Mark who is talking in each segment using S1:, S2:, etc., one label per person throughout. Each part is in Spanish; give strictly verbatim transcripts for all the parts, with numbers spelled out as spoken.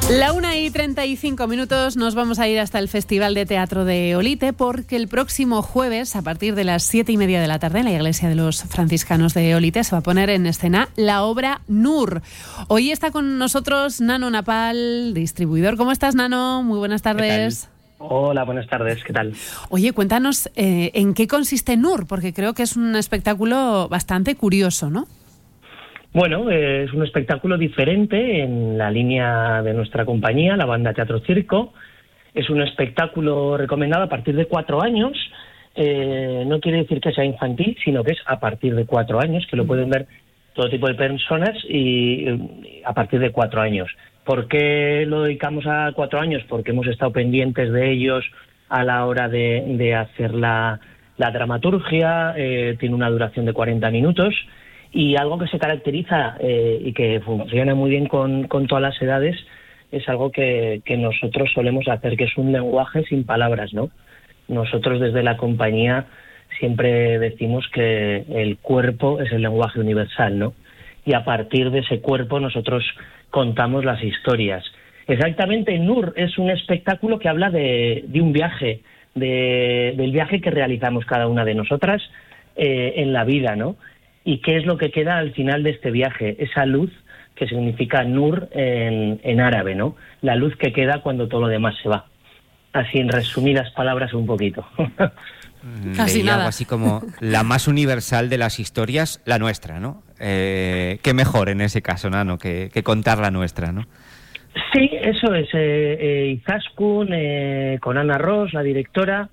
S1: La una y treinta y cinco minutos nos vamos a ir hasta el Festival de Teatro de Olite, porque el próximo jueves, a partir de las siete y media de la tarde, en la iglesia de los franciscanos de Olite, se va a poner en escena la obra Nur. Hoy está con nosotros Nano Napal, distribuidor. ¿Cómo estás, Nano? Muy buenas tardes.
S2: Hola, buenas tardes, ¿qué tal?
S1: Oye, cuéntanos eh, en qué consiste Nur, porque creo que es un espectáculo bastante curioso, ¿no?
S2: Bueno, eh, es un espectáculo diferente en la línea de nuestra compañía, la banda Teatro Circo. Es un espectáculo recomendado a partir de cuatro años. Eh, no quiere decir que sea infantil, sino que es a partir de cuatro años, que lo pueden ver todo tipo de personas y eh, a partir de cuatro años. ¿Por qué lo dedicamos a cuatro años? Porque hemos estado pendientes de ellos a la hora de, de hacer la, la dramaturgia. Eh, tiene una duración de cuarenta minutos. Y algo que se caracteriza eh, y que funciona muy bien con, con todas las edades es algo que, que nosotros solemos hacer, que es un lenguaje sin palabras, ¿no? Nosotros desde la compañía siempre decimos que el cuerpo es el lenguaje universal, ¿no? Y a partir de ese cuerpo nosotros contamos las historias. Exactamente, Nur es un espectáculo que habla de, de un viaje, de, del viaje que realizamos cada una de nosotras eh, en la vida, ¿no? ¿Y qué es lo que queda al final de este viaje? Esa luz que significa Nur en, en árabe, ¿no? La luz que queda cuando todo lo demás se va. Así en resumidas palabras un poquito.
S1: Casi nada.
S3: Algo así como la más universal de las historias, la nuestra, ¿no? Eh, qué mejor en ese caso, Nano, que, que contar la nuestra, ¿no?
S2: Sí, eso es. Eh, eh, Izaskun, eh, con Ana Ross, la directora,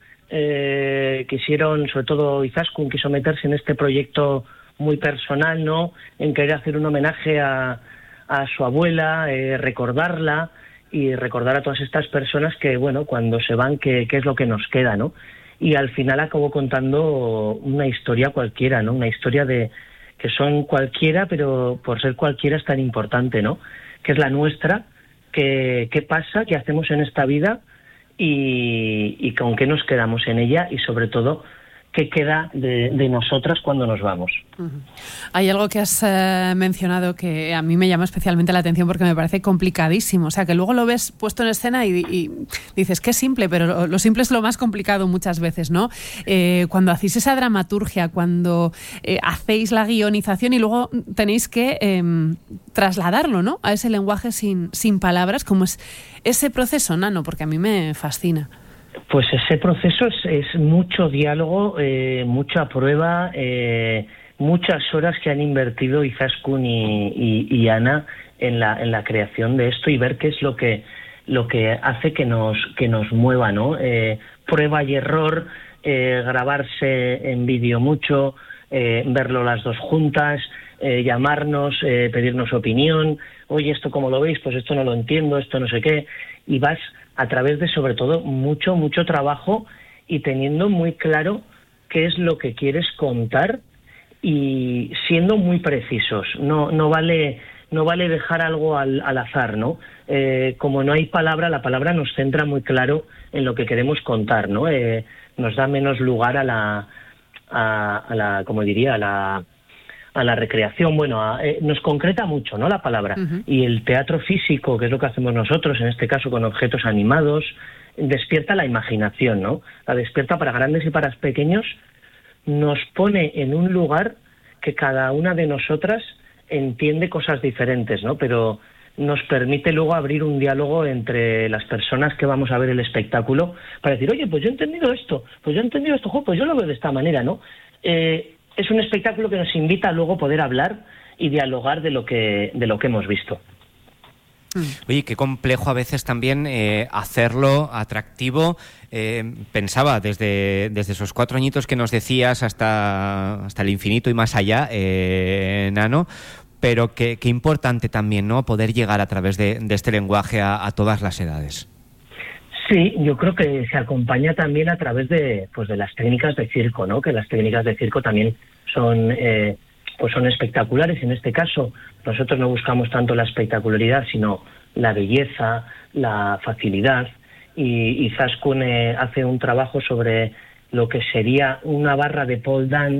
S2: eh, quisieron, sobre todo Izaskun, quiso meterse en este proyecto muy personal, ¿no? En querer hacer un homenaje a, a su abuela, eh, recordarla y recordar a todas estas personas que, bueno, cuando se van, qué es lo que nos queda, ¿no? Y al final acabó contando una historia cualquiera, ¿no? Una historia de que son cualquiera, pero por ser cualquiera es tan importante, ¿no? Que es la nuestra, que qué pasa, qué hacemos en esta vida y, y con qué nos quedamos en ella y sobre todo qué queda de, de nosotras cuando nos vamos.
S1: Uh-huh. Hay algo que has eh, mencionado que a mí me llama especialmente la atención porque me parece complicadísimo. O sea, que luego lo ves puesto en escena y, y dices que es simple, pero lo, lo simple es lo más complicado muchas veces, ¿no? Eh, cuando hacéis esa dramaturgia, cuando eh, hacéis la guionización y luego tenéis que eh, trasladarlo, ¿no? A ese lenguaje sin, sin palabras, ¿cómo es ese proceso, Nano? Porque a mí me fascina.
S2: Pues ese proceso es, es mucho diálogo, eh, mucha prueba, eh, muchas horas que han invertido Izaskun y, y, y Ana en la, en la creación de esto y ver qué es lo que, lo que hace que nos, que nos mueva, ¿no? Eh, prueba y error, eh, grabarse en vídeo mucho, eh, verlo las dos juntas, eh, llamarnos, eh, pedirnos opinión. Oye, ¿esto cómo lo veis? Pues esto no lo entiendo, esto no sé qué. Y vas a través de, sobre todo, mucho, mucho trabajo y teniendo muy claro qué es lo que quieres contar y siendo muy precisos. No, no vale, no vale dejar algo al, al azar, ¿no? Eh, como no hay palabra, la palabra nos centra muy claro en lo que queremos contar, ¿no? Eh, nos da menos lugar a la, a, a la, como diría, a la... a la recreación, bueno, a, eh, nos concreta mucho, ¿no?, la palabra. Uh-huh. Y el teatro físico, que es lo que hacemos nosotros, en este caso con objetos animados, despierta la imaginación, ¿no? La despierta para grandes y para pequeños, nos pone en un lugar que cada una de nosotras entiende cosas diferentes, ¿no? Pero nos permite luego abrir un diálogo entre las personas que vamos a ver el espectáculo para decir, oye, pues yo he entendido esto, pues yo he entendido esto, pues yo lo veo de esta manera, ¿no? Eh, Es un espectáculo que nos invita a luego poder hablar y dialogar de lo que de lo que hemos visto.
S3: Oye, qué complejo a veces también eh, hacerlo atractivo. Eh, pensaba desde, desde esos cuatro añitos que nos decías hasta, hasta el infinito y más allá, eh, Nano, pero qué, qué importante también, ¿no?, poder llegar a través de, de este lenguaje a, a todas las edades.
S2: Sí, yo creo que se acompaña también a través de, pues, de las técnicas de circo, ¿no? Que las técnicas de circo también son, eh, pues son espectaculares. En este caso, nosotros no buscamos tanto la espectacularidad, sino la belleza, la facilidad. Y Izaskun eh, hace un trabajo sobre lo que sería una barra de pole dance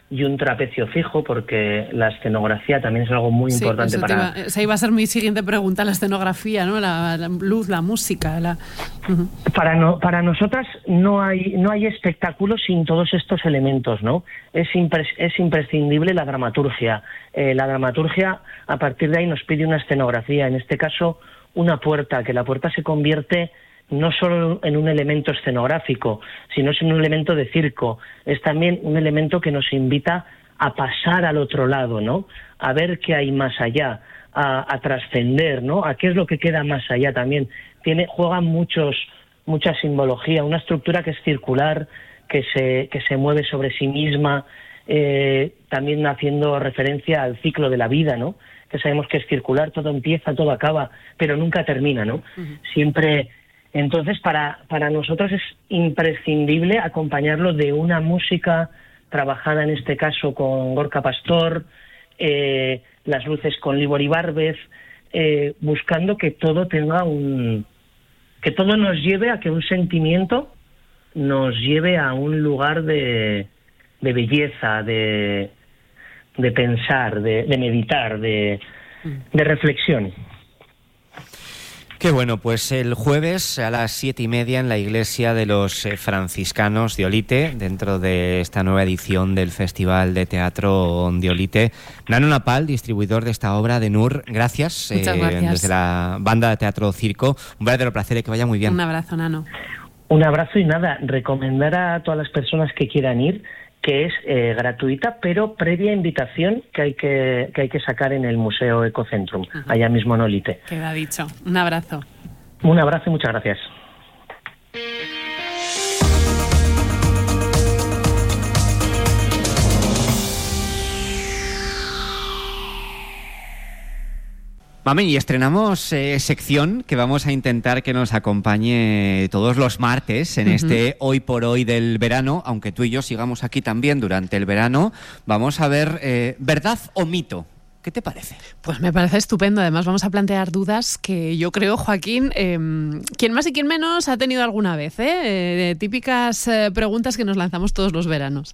S2: y un trapecio fijo, porque la escenografía también es algo muy
S1: sí,
S2: importante
S1: eso
S2: para...
S1: Iba, esa iba a ser mi siguiente pregunta, la escenografía, ¿no? La, la luz, la música, la... Uh-huh.
S2: Para no, para nosotras no hay no hay espectáculo sin todos estos elementos, ¿no? Es impres, es imprescindible la dramaturgia. Eh, la dramaturgia, a partir de ahí, nos pide una escenografía, en este caso, una puerta, que la puerta se convierte no solo en un elemento escenográfico, sino es un elemento de circo. Es también un elemento que nos invita a pasar al otro lado, ¿no? A ver qué hay más allá, a, a trascender, ¿no? A qué es lo que queda más allá también. Tiene, juega muchos, mucha simbología, una estructura que es circular, que se, que se mueve sobre sí misma, eh, también haciendo referencia al ciclo de la vida, ¿no? Que sabemos que es circular, todo empieza, todo acaba, pero nunca termina, ¿no? Uh-huh. Siempre... Entonces, para, para nosotros es imprescindible acompañarlo de una música trabajada, en este caso, con Gorka Pastor, eh, las luces con Libor Ibárbez, eh, buscando que todo tenga un... que todo nos lleve a que un sentimiento nos lleve a un lugar de, de belleza, de, de pensar, de, de meditar, de, de reflexión.
S3: Qué bueno, pues el jueves a las siete y media en la iglesia de los franciscanos de Olite, dentro de esta nueva edición del Festival de Teatro de Olite. Nano Napal, distribuidor de esta obra de Nur, gracias.
S1: Muchas
S3: eh,
S1: gracias.
S3: Desde la banda de Teatro Circo. Un verdadero placer y que vaya muy bien.
S1: Un abrazo, Nano.
S2: Un abrazo y nada, recomendar a todas las personas que quieran ir, que es eh, gratuita, pero previa invitación que hay que, que hay que sacar en el Museo Ecocentrum, uh-huh. allá mismo en Olite.
S1: Queda dicho. Un abrazo.
S2: Un abrazo y muchas gracias.
S3: Mamen, y estrenamos eh, sección que vamos a intentar que nos acompañe todos los martes en uh-huh. este Hoy por Hoy del verano, aunque tú y yo sigamos aquí también durante el verano. Vamos a ver eh, verdad o mito. ¿Qué te parece?
S1: Pues me parece estupendo. Además, vamos a plantear dudas que yo creo, Joaquín, eh, quien más y quien menos ha tenido alguna vez, ¿eh? Eh, típicas eh, preguntas que nos lanzamos todos los veranos.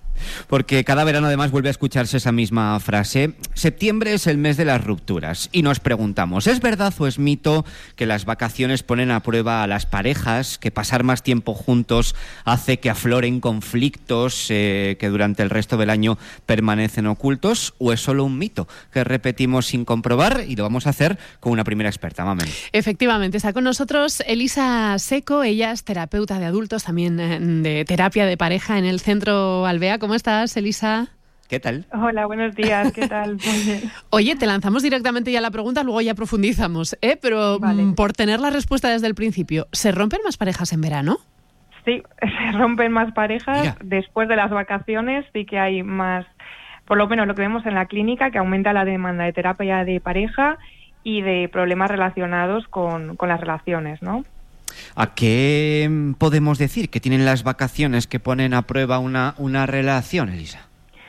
S3: Porque cada verano además vuelve a escucharse esa misma frase. Septiembre es el mes de las rupturas y nos preguntamos, ¿es verdad o es mito que las vacaciones ponen a prueba a las parejas, que pasar más tiempo juntos hace que afloren conflictos eh, que durante el resto del año permanecen ocultos? ¿O es solo un mito que repetimos sin comprobar? Y lo vamos a hacer con una primera experta, Mamen.
S1: Efectivamente, está con nosotros Elisa Seco. Ella es terapeuta de adultos, también de terapia de pareja en el Centro Alvea. ¿Cómo estás, Elisa?
S3: ¿Qué tal?
S4: Hola, buenos días, ¿qué tal? Muy bien.
S1: Oye, te lanzamos directamente ya la pregunta, luego ya profundizamos, ¿eh? Pero vale. Por tener la respuesta desde el principio, ¿se rompen más parejas en verano?
S4: Sí, se rompen más parejas. Mira. Después de las vacaciones sí que hay más, por lo menos lo que vemos en la clínica, que aumenta la demanda de terapia de pareja y de problemas relacionados con, con las relaciones, ¿no?
S3: ¿A qué podemos decir que tienen las vacaciones que ponen a prueba una, una relación, Elisa?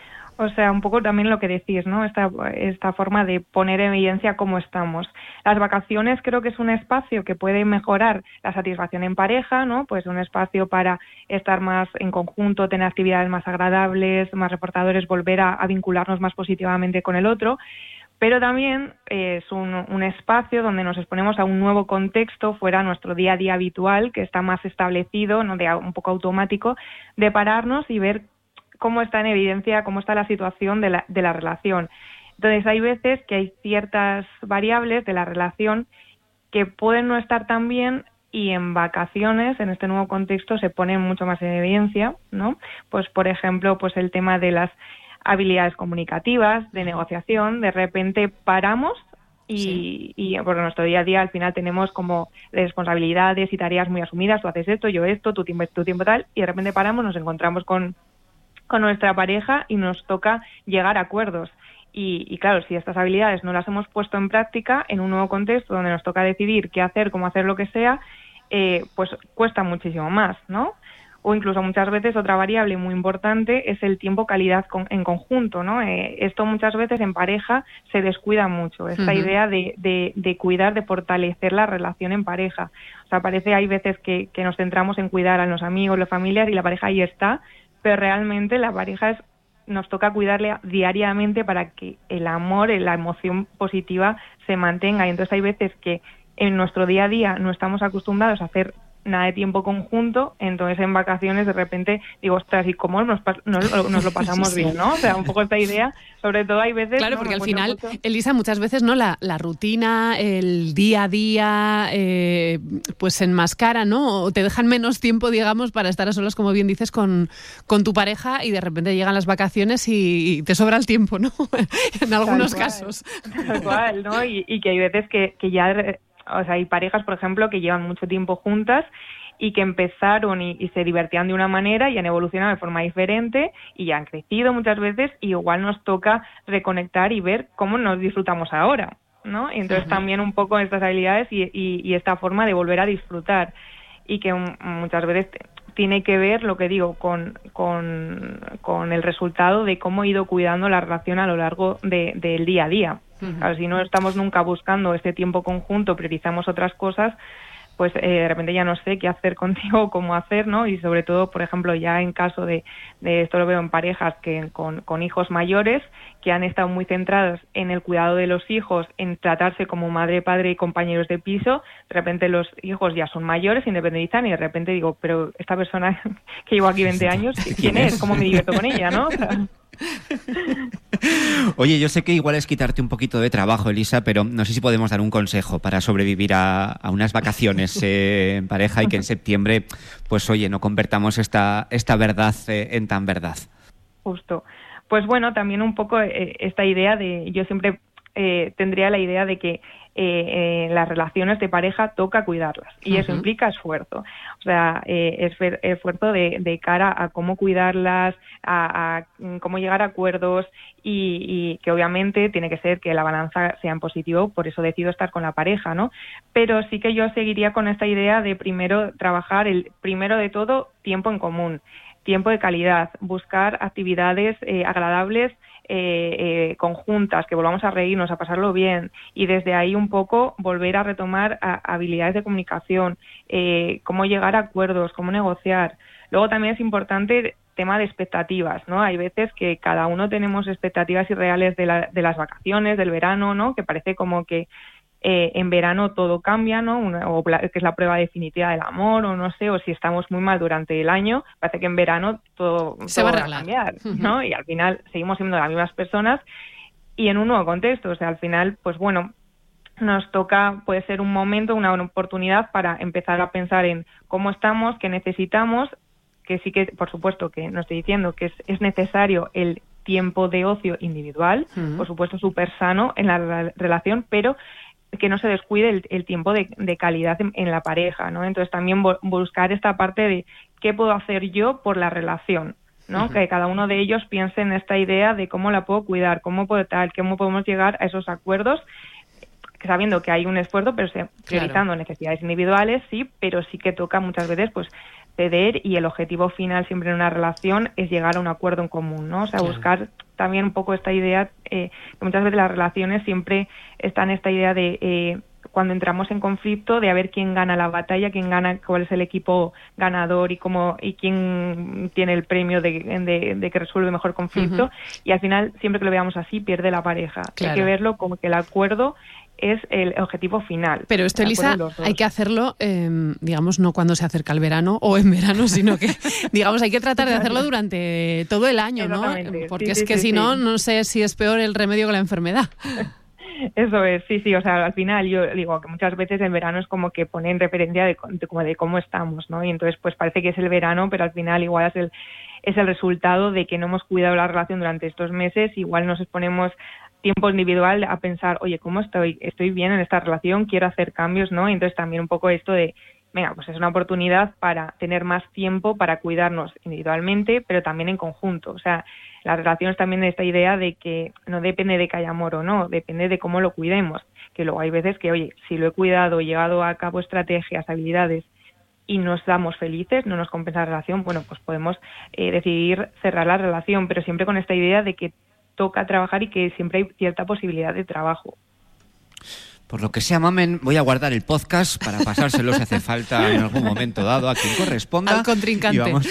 S4: O sea, un poco también lo que decís, ¿no? Esta, esta forma de poner en evidencia cómo estamos. Las vacaciones creo que es un espacio que puede mejorar la satisfacción en pareja, ¿no? Pues un espacio para estar más en conjunto, tener actividades más agradables, más reportadores, volver a, a vincularnos más positivamente con el otro. Pero también eh, es un, un espacio donde nos exponemos a un nuevo contexto fuera de nuestro día a día habitual, que está más establecido, ¿no? De un poco automático, de pararnos y ver cómo está en evidencia, cómo está la situación de la, de la relación. Entonces hay veces que hay ciertas variables de la relación que pueden no estar tan bien y en vacaciones, en este nuevo contexto, se ponen mucho más en evidencia, ¿no? Pues por ejemplo, pues el tema de las habilidades comunicativas, de negociación, de repente paramos y, sí. y por nuestro día a día al final tenemos como responsabilidades y tareas muy asumidas, tú haces esto, yo esto, tu tiempo, tu tiempo tal, y de repente paramos, nos encontramos con, con nuestra pareja y nos toca llegar a acuerdos. Y, y claro, si estas habilidades no las hemos puesto en práctica en un nuevo contexto donde nos toca decidir qué hacer, cómo hacer lo que sea, eh, pues cuesta muchísimo más, ¿no? O incluso muchas veces otra variable muy importante es el tiempo calidad con, en conjunto, ¿no? Eh, esto muchas veces en pareja se descuida mucho, esta uh-huh. idea de, de, de cuidar, de fortalecer la relación en pareja. O sea, parece hay veces que, que nos centramos en cuidar a los amigos, las familias y la pareja ahí está, pero realmente la pareja es nos toca cuidarle diariamente para que el amor, la emoción positiva se mantenga. Y entonces hay veces que en nuestro día a día no estamos acostumbrados a hacer nada de tiempo conjunto, entonces en vacaciones de repente digo, ostras, ¿y cómo nos, nos, nos lo pasamos sí. bien, no? O sea, un poco esta idea, sobre todo hay veces...
S1: Claro,
S4: ¿no?
S1: porque
S4: Me
S1: al final,
S4: mucho...
S1: Elisa, muchas veces no la, la rutina, el día a día, eh, pues se enmascara, ¿no? O te dejan menos tiempo, digamos, para estar a solas, como bien dices, con, con tu pareja y de repente llegan las vacaciones y, y te sobra el tiempo, ¿no? En algunos
S4: Tal cual,
S1: casos.
S4: Tal cual, ¿no? Y, y que hay veces que, que ya... O sea, hay parejas, por ejemplo, que llevan mucho tiempo juntas y que empezaron y, y se divertían de una manera y han evolucionado de forma diferente y han crecido muchas veces y igual nos toca reconectar y ver cómo nos disfrutamos ahora, ¿no? Y entonces uh-huh. también un poco estas habilidades y, y, y esta forma de volver a disfrutar y que um, muchas veces tiene que ver, lo que digo, con, con, con el resultado de cómo he ido cuidando la relación a lo largo de, del día a día. Uh-huh. Claro, si no estamos nunca buscando este tiempo conjunto, priorizamos otras cosas, pues eh, de repente ya no sé qué hacer contigo, cómo hacer, ¿no? Y sobre todo, por ejemplo, ya en caso de, de esto lo veo en parejas que con, con hijos mayores que han estado muy centradas en el cuidado de los hijos, en tratarse como madre, padre y compañeros de piso, de repente los hijos ya son mayores, se independizan y de repente digo, pero esta persona que llevo aquí veinte años, ¿quién es? ¿Cómo me divierto con ella, no? O sea,
S3: Oye, yo sé que igual es quitarte un poquito de trabajo, Elisa, pero no sé si podemos dar un consejo para sobrevivir a, a unas vacaciones eh, en pareja y que en septiembre, pues oye, no convertamos esta, esta verdad eh, en tan verdad.
S4: Justo. Pues bueno, también un poco eh, esta idea de, yo siempre eh, tendría la idea de que eh, eh, las relaciones de pareja toca cuidarlas y uh-huh. eso implica esfuerzo. O sea, eh, esfer- esfuerzo de, de cara a cómo cuidarlas, a, a cómo llegar a acuerdos y, y que obviamente tiene que ser que la balanza sea en positivo, por eso decido estar con la pareja, ¿no? Pero sí que yo seguiría con esta idea de primero trabajar, el primero de todo, tiempo en común. Tiempo de calidad, buscar actividades eh, agradables eh, eh, conjuntas, que volvamos a reírnos, a pasarlo bien y desde ahí un poco volver a retomar a, habilidades de comunicación, eh, cómo llegar a acuerdos, cómo negociar. Luego también es importante tema de expectativas, ¿no? Hay veces que cada uno tenemos expectativas irreales de, la, de las vacaciones, del verano, ¿no? Que parece como que Eh, en verano todo cambia, ¿no? Una, o la, que es la prueba definitiva del amor, o no sé, o si estamos muy mal durante el año, parece que en verano todo,
S1: Se
S4: todo
S1: va a,
S4: va a cambiar, ¿no? Uh-huh. Y al final seguimos siendo las mismas personas y en un nuevo contexto. O sea, al final, pues bueno, nos toca, puede ser un momento, una oportunidad para empezar a pensar en cómo estamos, qué necesitamos, que sí que, por supuesto, que no estoy diciendo que es, es necesario el tiempo de ocio individual, uh-huh. por supuesto súper sano en la re- relación, pero que no se descuide el, el tiempo de, de calidad en, en la pareja, ¿no? Entonces también bo- buscar esta parte de qué puedo hacer yo por la relación, ¿no? Uh-huh. Que cada uno de ellos piense en esta idea de cómo la puedo cuidar, cómo puedo tal, cómo podemos llegar a esos acuerdos, sabiendo que hay un esfuerzo, pero se, priorizando claro. necesidades individuales, sí, pero sí que toca muchas veces, pues, ceder y el objetivo final siempre en una relación es llegar a un acuerdo en común, ¿no? O sea, claro. buscar también un poco esta idea, eh, que muchas veces las relaciones siempre están esta idea de eh, cuando entramos en conflicto, de a ver quién gana la batalla, quién gana, cuál es el equipo ganador y cómo y quién tiene el premio de, de, de que resuelve mejor conflicto. Uh-huh. Y al final, siempre que lo veamos así, pierde la pareja. Claro. Hay que verlo como que el acuerdo es el objetivo final.
S1: Pero esto, Elisa, hay que hacerlo, eh, digamos, no cuando se acerca el verano o en verano, sino que, digamos, hay que tratar de hacerlo durante todo el año, ¿no? Porque sí, es sí, que sí, si sí. no, no sé si es peor el remedio que la enfermedad.
S4: Eso es, sí, sí, o sea, al final yo digo que muchas veces el verano es como que pone en referencia de, de, como de cómo estamos, ¿no? Y entonces pues parece que es el verano, pero al final igual es el, es el resultado de que no hemos cuidado la relación durante estos meses, igual nos exponemos tiempo individual a pensar, oye, ¿cómo estoy? Estoy bien en esta relación, quiero hacer cambios, ¿no? Y entonces también un poco esto de, venga, pues es una oportunidad para tener más tiempo para cuidarnos individualmente, pero también en conjunto. O sea, las relaciones también de esta idea de que no depende de que haya amor o no, depende de cómo lo cuidemos. Que luego hay veces que, oye, si lo he cuidado, he llevado a cabo estrategias, habilidades y nos damos felices, no nos compensa la relación, bueno, pues podemos eh, decidir cerrar la relación, pero siempre con esta idea de que toca trabajar y que siempre hay cierta posibilidad de trabajo.
S3: Por lo que sea, mamen, voy a guardar el podcast para pasárselo si hace falta en algún momento dado a quien corresponda.
S1: Al contrincante.
S3: Y vamos,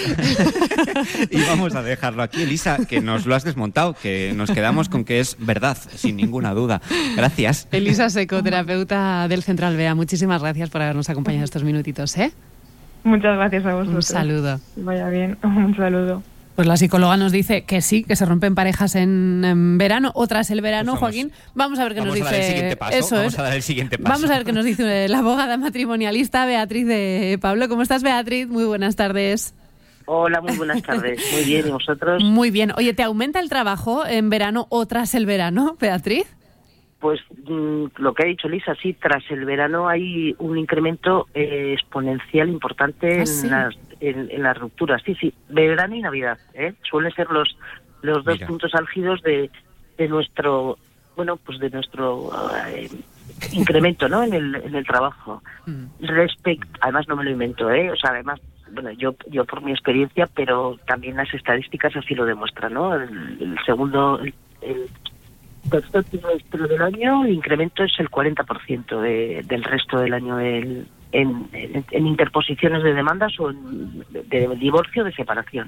S3: y vamos a dejarlo aquí. Elisa, que nos lo has desmontado, que nos quedamos con que es verdad, sin ninguna duda. Gracias.
S1: Elisa Seco, terapeuta del Centro Alvea, muchísimas gracias por habernos acompañado estos minutitos, ¿eh?
S4: Muchas gracias a vosotros.
S1: Un saludo.
S4: Vaya bien, un saludo.
S1: Pues la psicóloga nos dice que sí, que se rompen parejas en, en verano o tras el verano, pues vamos, Joaquín. Vamos a ver qué nos dice.
S3: Vamos a dar el siguiente paso.
S1: Eso
S3: vamos
S1: es.
S3: a dar el siguiente paso.
S1: Vamos a ver qué nos dice la abogada matrimonialista Beatriz de Pablo. ¿Cómo estás, Beatriz? Muy buenas tardes.
S5: Hola, muy buenas tardes. Muy bien, ¿y vosotros?
S1: Muy bien. Oye, ¿te aumenta el trabajo en verano o tras el verano, Beatriz?
S5: Pues mmm, lo que ha dicho Lisa, sí, tras el verano hay un incremento eh, exponencial importante
S1: ¿Ah,
S5: en,
S1: sí?
S5: las, en, en las rupturas. Sí, sí, verano y Navidad, ¿eh? Suelen ser los los dos
S3: Mira.
S5: puntos álgidos de, de nuestro, bueno, pues de nuestro eh, incremento, ¿no? En el, en el trabajo.
S1: Mm.
S5: Respect, además no me lo invento, ¿eh? O sea, además, bueno, yo yo por mi experiencia, pero también las estadísticas así lo demuestran, ¿no? El, el segundo, el, el tercer trimestre del año, el incremento es el cuarenta por ciento de, del resto del año el, en, en, en interposiciones de demandas o en, de, de divorcio o de separación.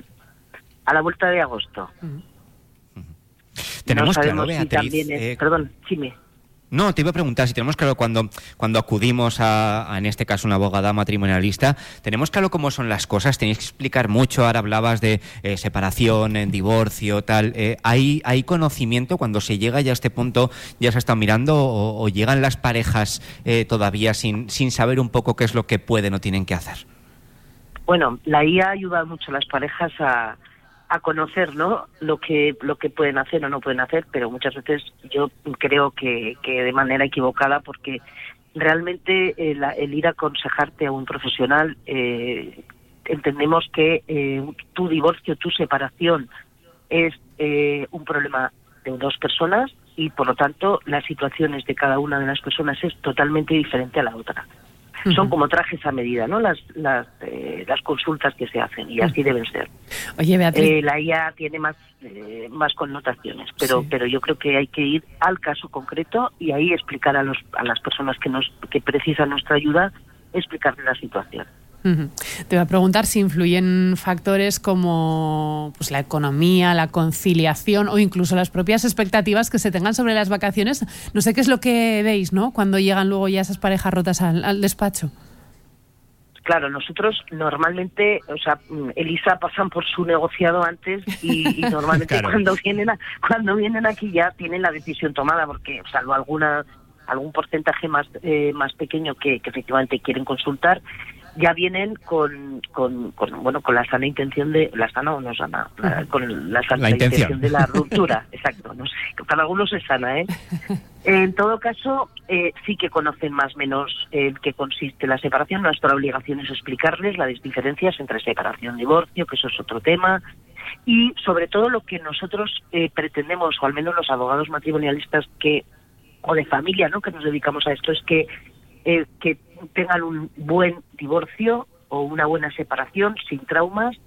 S5: A la vuelta de agosto.
S1: Mm.
S3: Tenemos
S5: no sabemos
S3: claro,
S5: si
S3: Beatriz,
S5: también es,
S3: eh,
S5: perdón, Chime.
S3: No, te iba a preguntar si tenemos claro cuando, cuando acudimos a, a, en este caso, una abogada matrimonialista, ¿tenemos claro cómo son las cosas? Tenéis que explicar mucho, ahora hablabas de eh, separación, en divorcio, tal. Eh, ¿hay, ¿Hay conocimiento cuando se llega ya a este punto, ya se ha estado mirando, o, o llegan las parejas eh, todavía sin, sin saber un poco qué es lo que pueden o tienen que hacer?
S5: Bueno, la I A ayuda mucho a las parejas a... a conocer, ¿no?, lo que lo que pueden hacer o no pueden hacer, pero muchas veces yo creo que, que de manera equivocada, porque realmente el, el ir a aconsejarte a un profesional, eh, entendemos que eh, tu divorcio, tu separación es eh, un problema de dos personas y por lo tanto las situaciones de cada una de las personas es totalmente diferente a la otra. Uh-huh. Son como trajes a medida, ¿no?, las las, eh, las consultas que se hacen, y así uh-huh. deben ser.
S1: Oye, Beatriz.
S5: Eh, la I A tiene más eh, más connotaciones, pero sí. pero yo creo que hay que ir al caso concreto y ahí explicar a los a las personas que nos que precisan nuestra ayuda, explicarles la situación.
S1: Uh-huh. Te voy a preguntar si influyen factores como pues, la economía, la conciliación o incluso las propias expectativas que se tengan sobre las vacaciones. No sé qué es lo que veis, ¿no?, cuando llegan luego ya esas parejas rotas al, al despacho.
S5: Claro, nosotros normalmente, o sea, Elisa pasan por su negociado antes y, y normalmente claro. cuando vienen a, cuando vienen aquí ya tienen la decisión tomada, porque salvo alguna algún porcentaje más eh, más pequeño que, que efectivamente quieren consultar, ya vienen con, con, con bueno con la sana intención de la sana o no sana la, con la sana
S3: la intención.
S5: intención de la ruptura. Exacto, no sé, para algunos es sana, ¿eh? En todo caso, eh, sí que conocen más o menos en eh, qué consiste la separación. Nuestra obligación es explicarles las diferencias entre separación y divorcio, que eso es otro tema, y sobre todo lo que nosotros eh, pretendemos, o al menos los abogados matrimonialistas que o de familia, ¿no?, que nos dedicamos a esto, es que eh, que tengan un buen divorcio o una buena separación sin traumas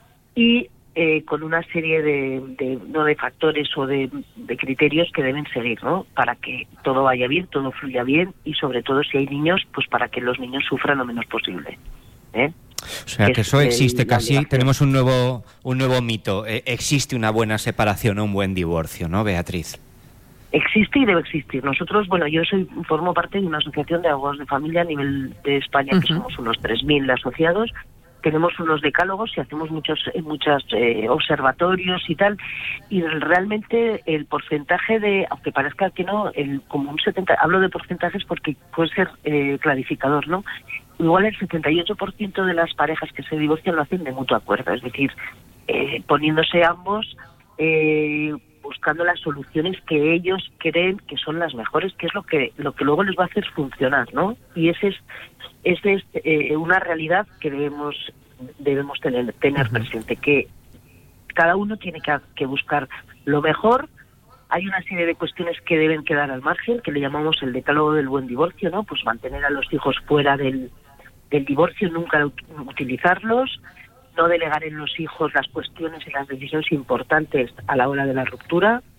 S5: y eh, con una serie de, de no de factores o de, de criterios que deben seguir, ¿no?, para que todo vaya bien, todo fluya bien y sobre todo si hay niños, pues para que los niños sufran lo menos posible, ¿eh?
S3: O sea, que eso existe casi, tenemos un nuevo un nuevo mito, eh, existe una buena separación o un buen divorcio, ¿no, Beatriz?
S5: Existe y debe existir. Nosotros, bueno, yo soy formo parte de una asociación de abogados de familia a nivel de España, uh-huh. que somos unos tres mil asociados. Tenemos unos decálogos y hacemos muchos muchos eh, observatorios y tal. Y realmente el porcentaje de, aunque parezca que no, el como un setenta, hablo de porcentajes porque puede ser eh, clarificador, ¿no? Igual el setenta y ocho por ciento de las parejas que se divorcian lo hacen de mutuo acuerdo, es decir, eh, poniéndose ambos eh, buscando las soluciones que ellos creen que son las mejores, que es lo que lo que luego les va a hacer funcionar, ¿no? Y ese es ese es eh, una realidad que debemos debemos tener tener presente, que cada uno tiene que, que buscar lo mejor. Hay una serie de cuestiones que deben quedar al margen, que le llamamos el decálogo del buen divorcio, ¿no? Pues mantener a los hijos fuera del del divorcio, nunca utilizarlos, no delegar en los hijos las cuestiones y las decisiones importantes a la hora de la ruptura,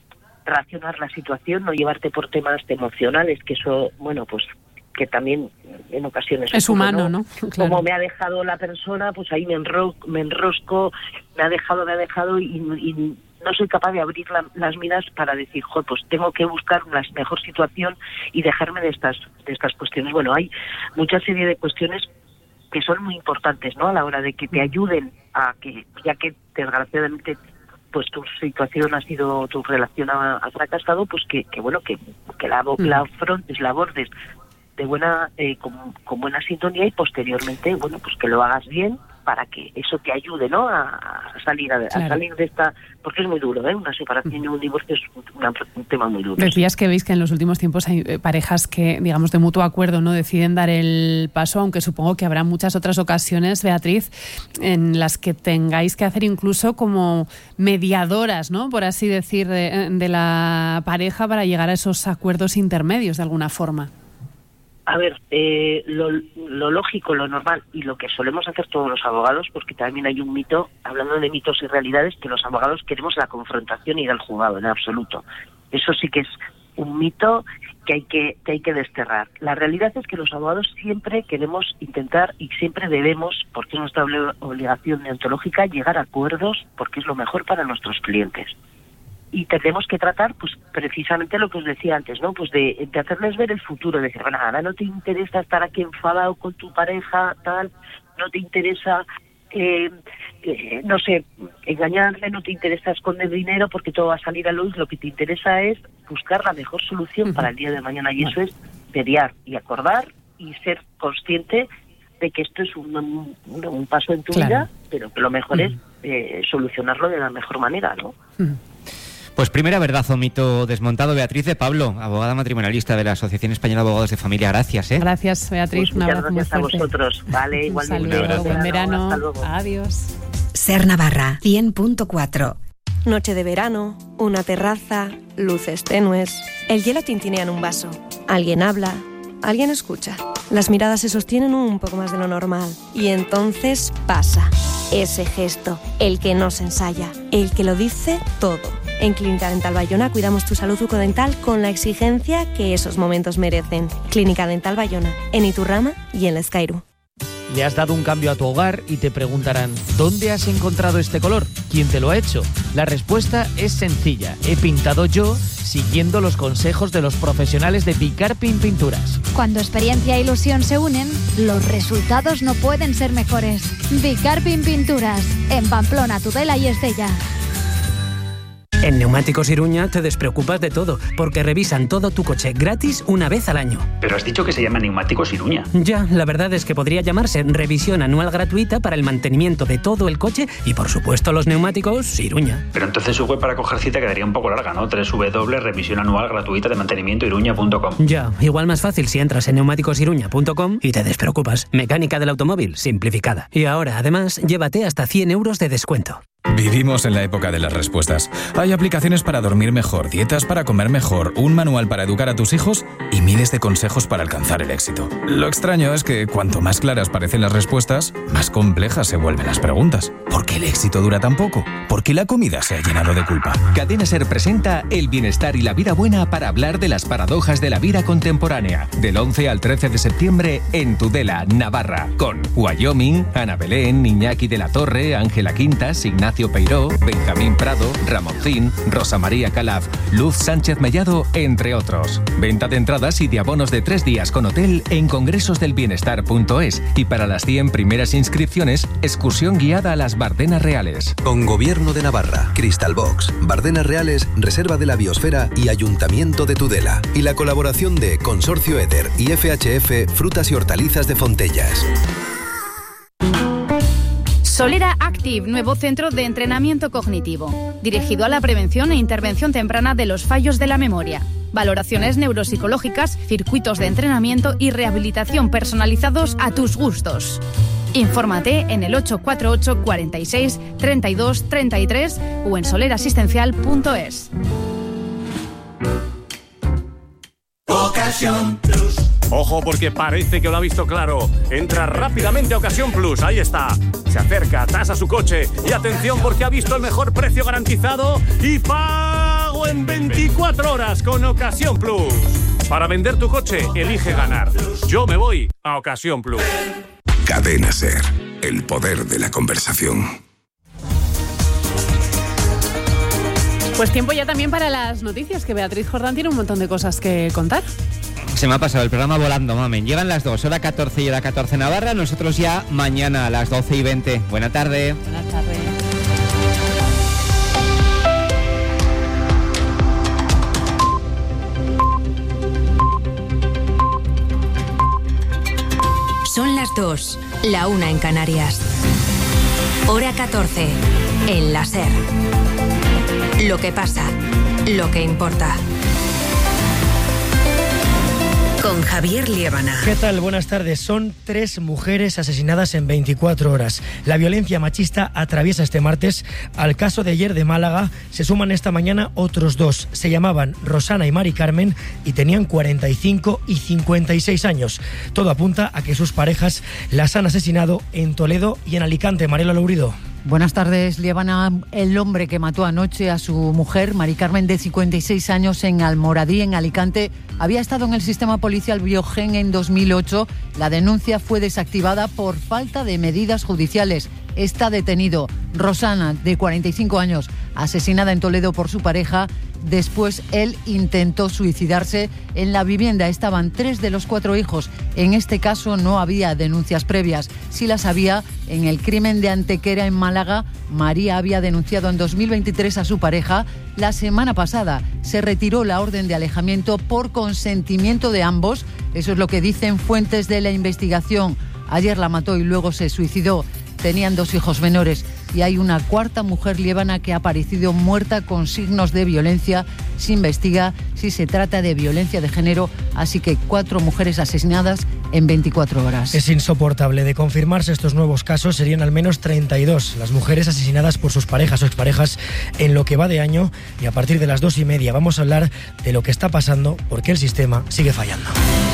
S5: racionar la situación, no llevarte por temas emocionales, que eso, bueno, pues que también en ocasiones
S1: es humano, ¿no?
S5: ¿no?
S1: Claro.
S5: Como me ha dejado la persona, pues ahí me, enro me enrosco, me ha dejado, me ha dejado y, y no soy capaz de abrir la, las miras para decir, joder, pues tengo que buscar una mejor situación y dejarme de estas de estas cuestiones. Bueno, hay mucha serie de cuestiones que son muy importantes, ¿no? A la hora de que te ayuden a que, ya que desgraciadamente pues tu situación ha sido, tu relación ha, ha fracasado, pues que, que bueno, que, que la, la afrontes, la abordes de buena, eh, con, con buena sintonía y posteriormente, bueno, pues que lo hagas bien para que eso te ayude, ¿no? A, a salir a, claro. a salir de esta, porque es muy duro, ¿eh? Una separación y un divorcio es una, un tema muy duro.
S1: Decías que veis que en los últimos tiempos hay parejas que, digamos, de mutuo acuerdo, ¿no? Deciden dar el paso, aunque supongo que habrá muchas otras ocasiones, Beatriz, en las que tengáis que hacer incluso como mediadoras, ¿no? Por así decir, de, de la pareja para llegar a esos acuerdos intermedios de alguna forma.
S5: A ver, eh, lo, lo lógico, lo normal y lo que solemos hacer todos los abogados, porque también hay un mito, hablando de mitos y realidades, que los abogados queremos la confrontación y ir al juzgado, en absoluto. Eso sí que es un mito que hay que, que hay que desterrar. La realidad es que los abogados siempre queremos intentar y siempre debemos, porque es nuestra obligación deontológica, llegar a acuerdos porque es lo mejor para nuestros clientes. Y tenemos que tratar, pues, precisamente lo que os decía antes, ¿no? Pues de, de hacerles ver el futuro, de decir, bueno, ahora no te interesa estar aquí enfadado con tu pareja, tal, no te interesa, eh, eh, no sé, engañarle, no te interesa esconder dinero porque todo va a salir a luz, lo que te interesa es buscar la mejor solución uh-huh. para el día de mañana, y eso es mediar y acordar y ser consciente de que esto es un, un, un paso en tu claro. vida, pero que lo mejor uh-huh. es eh, solucionarlo de la mejor manera, ¿no?
S1: Uh-huh.
S3: Pues primera verdad o mito desmontado. Beatriz de Pablo, abogada matrimonialista de la Asociación Española de Abogados de Familia. Gracias, ¿eh?
S1: Gracias, Beatriz.
S5: Pues un abrazo muy fuerte. A vosotros. Vale, igualmente.
S1: Un saludo, buen verano.
S5: Hasta luego.
S1: Adiós.
S6: Ser Navarra, cien punto cuatro.
S7: Noche de verano, una terraza, luces tenues, el hielo tintinea en un vaso. Alguien habla, alguien escucha. Las miradas se sostienen un poco más de lo normal. Y entonces pasa. Ese gesto, el que no se ensaya, el que lo dice todo. En Clínica Dental Bayona cuidamos tu salud bucodental con la exigencia que esos momentos merecen. Clínica Dental Bayona, en Iturrama y en Lezcairu.
S8: Le has dado un cambio a tu hogar y te preguntarán, ¿dónde has encontrado este color? ¿Quién te lo ha hecho? La respuesta es sencilla. He pintado yo siguiendo los consejos de los profesionales de Bicarpin Pinturas.
S9: Cuando experiencia e ilusión se unen, los resultados no pueden ser mejores. Bicarpin Pinturas, en Pamplona, Tudela y Estella.
S10: En Neumáticos Iruña te despreocupas de todo, porque revisan todo tu coche gratis una vez al año.
S11: Pero has dicho que se llama Neumáticos Iruña.
S10: Ya, la verdad es que podría llamarse revisión anual gratuita para el mantenimiento de todo el coche y, por supuesto, los neumáticos Iruña.
S11: Pero entonces su web para coger cita quedaría un poco larga, ¿no? doble u doble u doble u punto revisión anual gratuita de mantenimiento iruña punto com.
S10: Ya, igual más fácil si entras en neumáticos iruña punto com y te despreocupas. Mecánica del automóvil simplificada. Y ahora, además, llévate hasta cien euros de descuento.
S12: Vivimos en la época de las respuestas. Hay aplicaciones para dormir mejor, dietas para comer mejor, un manual para educar a tus hijos y miles de consejos para alcanzar el éxito. Lo extraño es que cuanto más claras parecen las respuestas, más complejas se vuelven las preguntas. ¿Por qué el éxito dura tan poco? ¿Por qué la comida se ha llenado de culpa?
S13: Cadena SER presenta El bienestar y la vida buena para hablar de las paradojas de la vida contemporánea. Del once al trece de septiembre en Tudela, Navarra. Con Wyoming, Ana Belén, Iñaki de la Torre, Ángela Quintas, Ignacio Peiró, Benjamín Prado, Ramoncín, Rosa María Calaf, Luz Sánchez Mellado, entre otros. Venta de entradas y de abonos de tres días con hotel en congresos del bienestar punto es. Y para las cien primeras inscripciones, excursión guiada a las Bardenas Reales.
S14: Con Gobierno de Navarra, Crystal Box, Bardenas Reales, Reserva de la Biosfera y Ayuntamiento de Tudela. Y la colaboración de Consorcio Éter y F H F Frutas y Hortalizas de Fontellas.
S15: Solera Active, nuevo centro de entrenamiento cognitivo, dirigido a la prevención e intervención temprana de los fallos de la memoria. Valoraciones neuropsicológicas, circuitos de entrenamiento y rehabilitación personalizados a tus gustos. Infórmate en el ocho cuatro ocho, cuarenta y seis, treinta y dos, treinta y tres o en solerasistencial punto es.
S16: Ocasión Plus. Ojo, porque parece que lo ha visto claro. Entra rápidamente a Ocasión Plus, ahí está. Se acerca, tasa su coche y atención porque ha visto el mejor precio garantizado y pago Pago en veinticuatro horas con Ocasión Plus. Para vender tu coche, elige ganar. Yo me voy a Ocasión Plus.
S17: Cadena SER, el poder de la conversación.
S1: Pues tiempo ya también para las noticias, que Beatriz Jordán tiene un montón de cosas que contar.
S3: Se me ha pasado el programa volando, mamen. Llegan las dos, hora catorce y hora catorce Navarra. Nosotros ya mañana a las doce y veinte. Buena tarde.
S1: Buenas tardes.
S6: Son las dos, la una en Canarias. Hora catorce, en la SER. Lo que pasa, lo que importa. Con Javier Liébana.
S18: ¿Qué tal? Buenas tardes. Son tres mujeres asesinadas en veinticuatro horas. La violencia machista atraviesa este martes. Al caso de ayer de Málaga se suman esta mañana otros dos. Se llamaban Rosana y Mari Carmen y tenían cuarenta y cinco y cincuenta y seis años. Todo apunta a que sus parejas las han asesinado en Toledo y en Alicante. Mariela Lourido.
S19: Buenas tardes, Liébana. El hombre que mató anoche a su mujer, Mari Carmen, de cincuenta y seis años, en Almoradí, en Alicante, había estado en el sistema policial Biogen en dos mil ocho. La denuncia fue desactivada por falta de medidas judiciales. Está detenido. Rosana, de cuarenta y cinco años, asesinada en Toledo por su pareja. Después él intentó suicidarse. En la vivienda estaban tres de los cuatro hijos. En este caso no había denuncias previas. Sí las había en el crimen de Antequera, en Málaga. María había denunciado en dos mil veintitrés a su pareja. La semana pasada se retiró la orden de alejamiento por consentimiento de ambos. Eso es lo que dicen fuentes de la investigación. Ayer la mató y luego se suicidó. Tenían dos hijos menores y hay una cuarta mujer liébana que ha aparecido muerta con signos de violencia. Se investiga si se trata de violencia de género, así que cuatro mujeres asesinadas en veinticuatro horas.
S18: Es insoportable. De confirmarse estos nuevos casos, serían al menos treinta y dos las mujeres asesinadas por sus parejas o exparejas en lo que va de año, y a partir de las dos y media vamos a hablar de lo que está pasando porque el sistema sigue fallando.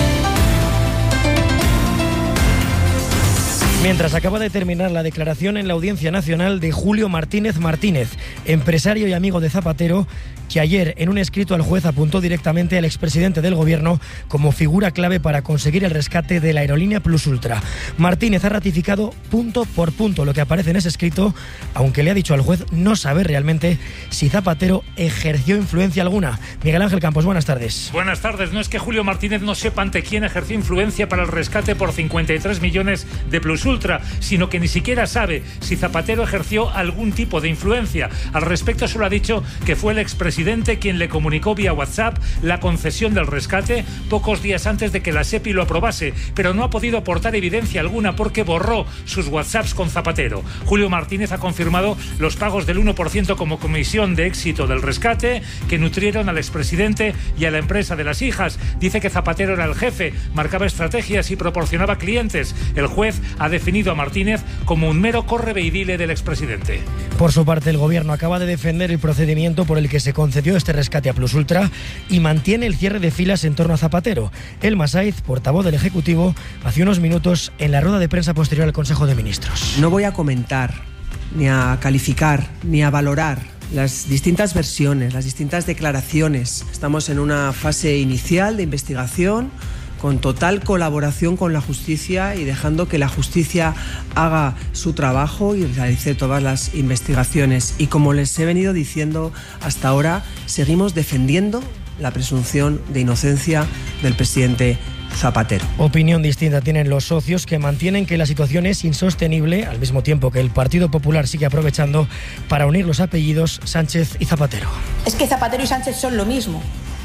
S18: Mientras acaba de terminar la declaración en la Audiencia Nacional de Julio Martínez Martínez, empresario y amigo de Zapatero, que ayer en un escrito al juez apuntó directamente al expresidente del gobierno como figura clave para conseguir el rescate de la aerolínea Plus Ultra. Martínez ha ratificado punto por punto lo que aparece en ese escrito, aunque le ha dicho al juez no saber realmente si Zapatero ejerció influencia alguna. Miguel Ángel Campos, buenas tardes.
S20: Buenas tardes. No es que Julio Martínez no sepa ante quién ejerció influencia para el rescate por cincuenta y tres millones de Plus Ultra, sino que ni siquiera sabe si Zapatero ejerció algún tipo de influencia. Al respecto solo ha dicho que fue el expresidente quien le comunicó vía WhatsApp la concesión del rescate pocos días antes de que la SEPI lo aprobase, pero no ha podido aportar evidencia alguna porque borró sus WhatsApps con Zapatero. Julio Martínez ha confirmado los pagos del uno por ciento como comisión de éxito del rescate que nutrieron al expresidente y a la empresa de las hijas. Dice que Zapatero era el jefe, marcaba estrategias y proporcionaba clientes. El juez ha definido a Martínez como un mero correveidile del expresidente.
S18: Por su parte, el gobierno acaba de defender el procedimiento por el que se concedió este rescate a Plus Ultra y mantiene el cierre de filas en torno a Zapatero. Elma Saiz, portavoz del Ejecutivo, hace unos minutos en la rueda de prensa posterior al Consejo de Ministros.
S21: No voy a comentar, ni a calificar, ni a valorar las distintas versiones, las distintas declaraciones. Estamos en una fase inicial de investigación, con total colaboración con la justicia y dejando que la justicia haga su trabajo y realice todas las investigaciones. Y como les he venido diciendo hasta ahora, seguimos defendiendo la presunción de inocencia del presidente Zapatero.
S18: Opinión distinta tienen los socios, que mantienen que la situación es insostenible, al mismo tiempo que el Partido Popular sigue aprovechando para unir los apellidos Sánchez y Zapatero.
S22: Es que Zapatero y Sánchez son lo mismo.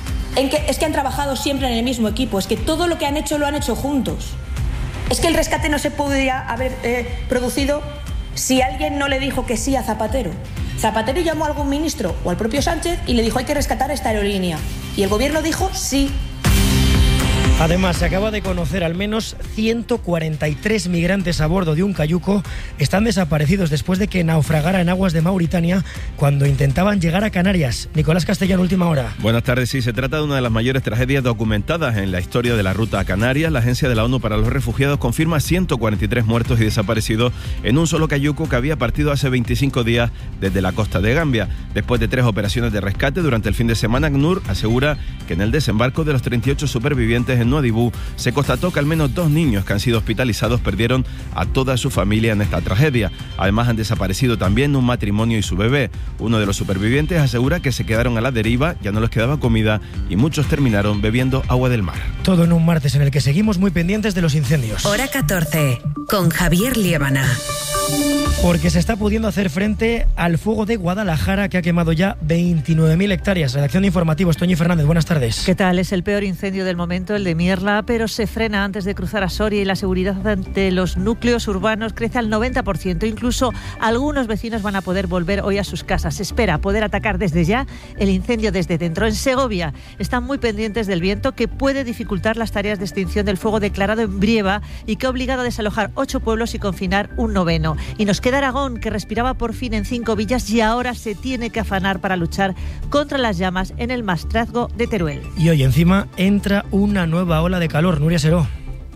S22: En que, es que han trabajado siempre en el mismo equipo, es que todo lo que han hecho lo han hecho juntos. Es que el rescate no se podría haber eh, producido si alguien no le dijo que sí a Zapatero. Zapatero llamó a algún ministro o al propio Sánchez y le dijo hay que rescatar esta aerolínea. Y el gobierno dijo sí.
S18: Además, se acaba de conocer al menos ciento cuarenta y tres migrantes a bordo de un cayuco están desaparecidos después de que naufragara en aguas de Mauritania cuando intentaban llegar a Canarias. Nicolás Castellano, última hora.
S2: Buenas tardes. Sí, se trata de una de las mayores tragedias documentadas en la historia de la ruta a Canarias. La Agencia de la ONU para los Refugiados confirma ciento cuarenta y tres muertos y desaparecidos en un solo cayuco que había partido hace veinticinco días desde la costa de Gambia. Después de tres operaciones de rescate durante el fin de semana, ACNUR asegura que en el desembarco de los treinta y ocho supervivientes en Nuadhibou se constató que al menos dos niños que han sido hospitalizados perdieron a toda su familia en esta tragedia. Además, han desaparecido también un matrimonio y su bebé. Uno de los supervivientes asegura que se quedaron a la deriva, ya no les quedaba comida y muchos terminaron bebiendo agua del mar.
S18: Todo en un martes en el que seguimos muy pendientes de los incendios.
S6: Hora catorce, con Javier Liébana.
S18: Porque se está pudiendo hacer frente al fuego de Guadalajara, que ha quemado ya veintinueve mil hectáreas. Redacción de Informativos, Toñi Fernández, buenas tardes.
S4: ¿Qué tal? Es el peor incendio del momento, el de Mierla, pero se frena antes de cruzar a Soria y la seguridad ante los núcleos urbanos crece al noventa por ciento. Incluso algunos vecinos van a poder volver hoy a sus casas. Se espera poder atacar desde ya el incendio desde dentro. En Segovia están muy pendientes del viento, que puede dificultar las tareas de extinción del fuego declarado en Brieva y que ha obligado a desalojar ocho pueblos y confinar un noveno. Y nos queda Aragón, que respiraba por fin en cinco villas y ahora se tiene que afanar para luchar contra las llamas en el Maestrazgo de Teruel.
S18: Y hoy encima entra una nueva ola de calor. Nuria Seró.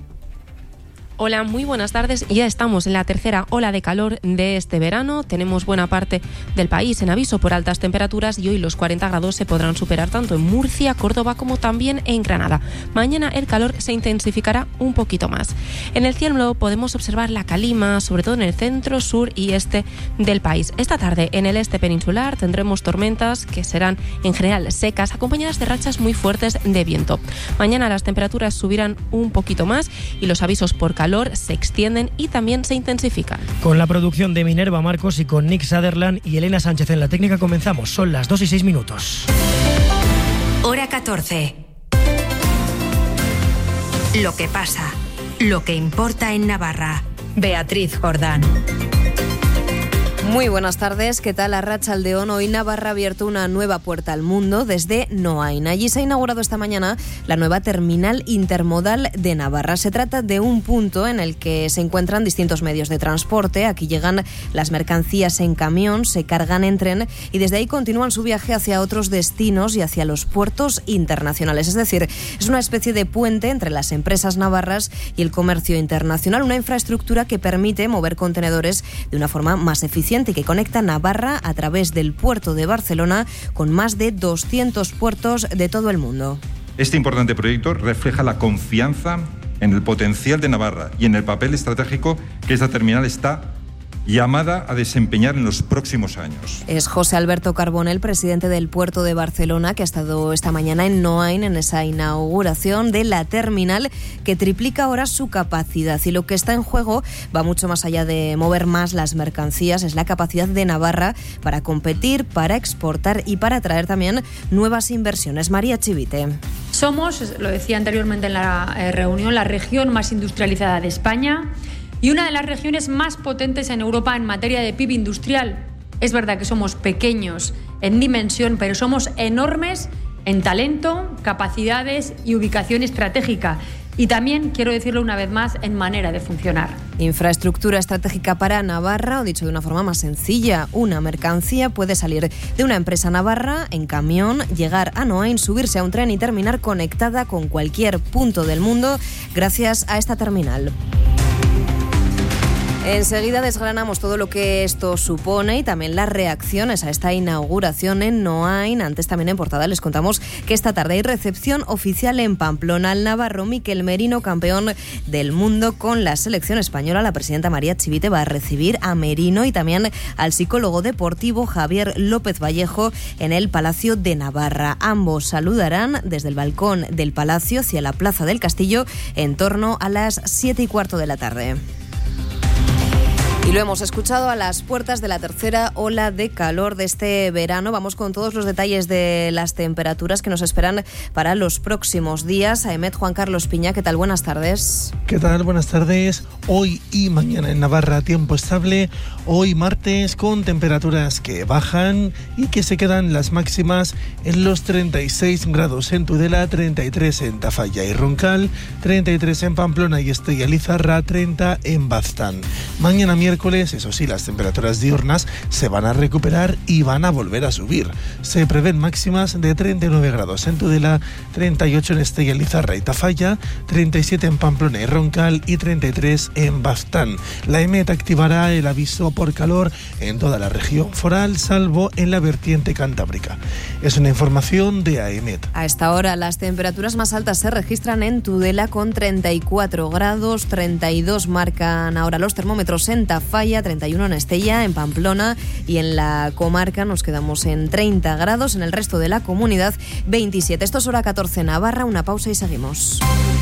S23: Hola, muy buenas tardes. Ya estamos en la tercera ola de calor de este verano. Tenemos buena parte del país en aviso por altas temperaturas y hoy los cuarenta grados se podrán superar tanto en Murcia, Córdoba como también en Granada. Mañana el calor se intensificará un poquito más. En el cielo podemos observar la calima, sobre todo en el centro, sur y este del país. Esta tarde en el este peninsular tendremos tormentas que serán en general secas, acompañadas de rachas muy fuertes de viento. Mañana las temperaturas subirán un poquito más y los avisos por calor se extienden y también se intensifican.
S18: Con la producción de Minerva Marcos y con Nick Sutherland y Elena Sánchez en la técnica comenzamos. Son las dos y seis minutos.
S6: Hora catorce. Lo que pasa, lo que importa en Navarra. Beatriz Jordán.
S24: Muy buenas tardes, ¿qué tal? Arratsaldeon. Hoy Navarra ha abierto una nueva puerta al mundo desde Noain. Allí se ha inaugurado esta mañana la nueva terminal intermodal de Navarra. Se trata de un punto en el que se encuentran distintos medios de transporte. Aquí llegan las mercancías en camión, se cargan en tren y desde ahí continúan su viaje hacia otros destinos y hacia los puertos internacionales. Es decir, es una especie de puente entre las empresas navarras y el comercio internacional, una infraestructura que permite mover contenedores de una forma más eficiente y que conecta Navarra a través del puerto de Barcelona con más de doscientos puertos de todo el mundo.
S25: Este importante proyecto refleja la confianza en el potencial de Navarra y en el papel estratégico que esta terminal está llamada a desempeñar en los próximos años.
S24: Es José Alberto Carbonell, presidente del Puerto de Barcelona, que ha estado esta mañana en Noain en esa inauguración de la terminal que triplica ahora su capacidad. Y lo que está en juego va mucho más allá de mover más las mercancías, es la capacidad de Navarra para competir, para exportar y para atraer también nuevas inversiones. María Chivite.
S26: Somos, lo decía anteriormente en la eh, reunión, la región más industrializada de España y una de las regiones más potentes en Europa en materia de P I B industrial. Es verdad que somos pequeños en dimensión, pero somos enormes en talento, capacidades y ubicación estratégica. Y también, quiero decirlo una vez más, en manera de funcionar.
S24: Infraestructura estratégica para Navarra, o dicho de una forma más sencilla, una mercancía puede salir de una empresa navarra en camión, llegar a Noain, subirse a un tren y terminar conectada con cualquier punto del mundo gracias a esta terminal. Enseguida desgranamos todo lo que esto supone y también las reacciones a esta inauguración en Noain. Antes también en portada les contamos que esta tarde hay recepción oficial en Pamplona. El navarro Miquel Merino, campeón del mundo con la selección española. La presidenta María Chivite va a recibir a Merino y también al psicólogo deportivo Javier López Vallejo en el Palacio de Navarra. Ambos saludarán desde el balcón del Palacio hacia la Plaza del Castillo en torno a las siete y cuarto de la tarde. Y lo hemos escuchado a las puertas de la tercera ola de calor de este verano. Vamos con todos los detalles de las temperaturas que nos esperan para los próximos días. Aemet, Juan Carlos Piña, ¿qué tal? Buenas tardes.
S5: ¿Qué tal? Buenas tardes. Hoy y mañana en Navarra tiempo estable. Hoy martes con temperaturas que bajan y que se quedan las máximas en los treinta y seis grados en Tudela, treinta y tres en Tafalla y Roncal, treinta y tres en Pamplona y Estella Lizarra, treinta en Baztán. Mañana miércoles, eso sí, las temperaturas diurnas se van a recuperar y van a volver a subir. Se prevén máximas de treinta y nueve grados en Tudela, treinta y ocho en Estella Lizarra y Tafalla, treinta y siete en Pamplona y Roncal y treinta y tres en Baztán. La EMET activará el aviso por calor en toda la región foral, salvo en la vertiente cantábrica. Es una información de AEMET.
S24: A esta hora las temperaturas más altas se registran en Tudela con treinta y cuatro grados, treinta y dos marcan ahora los termómetros en Tafalla, treinta y uno en Estella, en Pamplona y en la comarca nos quedamos en treinta grados, en el resto de la comunidad veintisiete. Esto es hora catorce Navarra, una pausa y seguimos.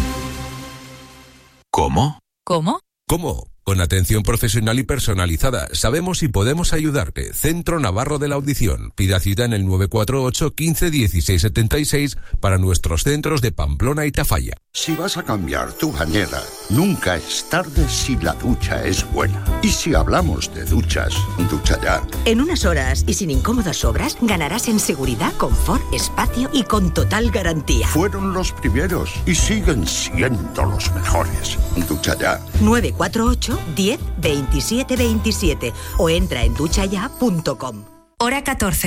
S17: ¿Cómo?
S24: ¿Cómo?
S17: ¿Cómo? Con atención profesional y personalizada. Sabemos y podemos ayudarte. Centro Navarro de la Audición. Pida cita en el nueve cuatro ocho, quince, dieciséis setenta y seis para nuestros centros de Pamplona y Tafalla.
S7: Si vas a cambiar tu bañera, nunca es tarde si la ducha es buena. Y si hablamos de duchas, ducha ya.
S8: En unas horas y sin incómodas obras, ganarás en seguridad, confort, espacio y con total garantía.
S7: Fueron los primeros y siguen siendo los mejores. Ducha ya.
S8: nueve cuatro ocho, diez, veintisiete veintisiete o entra en duchaya punto com.
S6: Hora catorce.